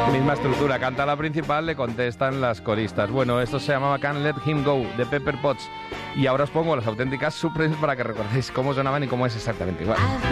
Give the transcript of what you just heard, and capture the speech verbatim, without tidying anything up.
Misma estructura, canta la principal, le contestan las coristas. Bueno, esto se llamaba Can't Let Him Go, de Pepper Potts. Y ahora os pongo las auténticas Supremes para que recordéis cómo sonaban y cómo es exactamente igual.